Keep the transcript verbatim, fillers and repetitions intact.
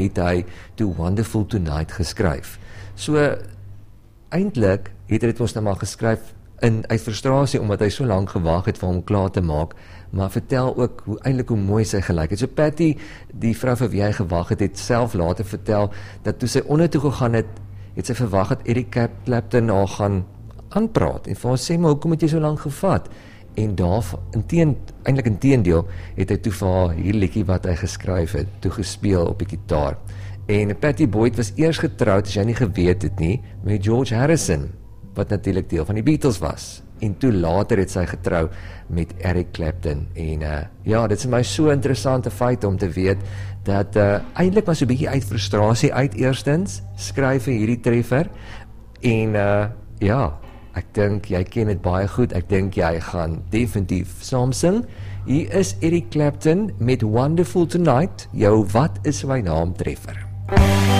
het hy To Wonderful Tonight geskryf. So, eintlik het hy dit ons nou maar geskryf in uit frustrasie, omdat hy so lank gewag het vir hom klaar te maak, maar vertel ook hoe eintlik hoe mooi sy gelyk het. So Patty, die vrou vir wie hy gewag het, het self later vertel, dat toe sy onder toe gegaan het, het sy verwag dat Eric Clapton haar gaan aanpraat, en vir ons sê, maar hoekom het jy so lank gevat? En daar, in teen, eintlik in teendeel, het hy toe vir haar hier liedjie wat hy geskryf het, toe gespeel op die gitaar. En Patty Boyd was eers getroud, as jy nie geweet het nie, met George Harrison, wat natuurlik deel van die Beatles was. En toe later het sy getrou met Eric Clapton. En uh, ja, dit is my so interessante feit om te weet, dat uh, eintlik was so 'n bietjie uit frustrasie uit eerstens, skryf vir hierdie treffer, en uh, ja, ek dink jy ken dit baie goed, ek dink jy gaan definitief saam sing. Hier is Eric Clapton met Wonderful Tonight, jou Wat is my naam treffer.